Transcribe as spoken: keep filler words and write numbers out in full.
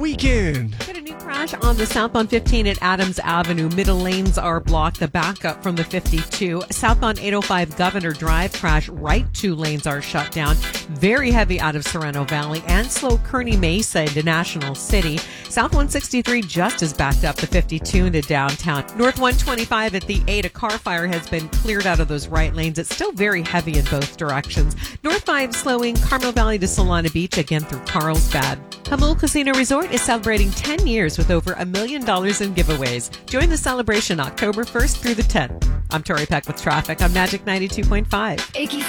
weekend. Got a new crash on the southbound fifteen at Adams Avenue. Middle lanes are blocked. The backup from the fifty-two. Southbound eight oh five Governor Drive crash. Right two lanes are shut down. Very heavy out of Sorrento Valley and slow Kearney Mesa into National City. South one sixty-three just as backed up the fifty-two into downtown. North one twenty-five at the eight, a car fire has been cleared out of those right lanes. It's still very heavy in both directions. North five slowing Carmel Valley to Solana Beach again through Carlsbad. Jamul Casino Resort is celebrating ten years with over a million dollars in giveaways. Join the celebration October first through the tenth. I'm Tori Peck with traffic on Magic ninety-two point five. Iggy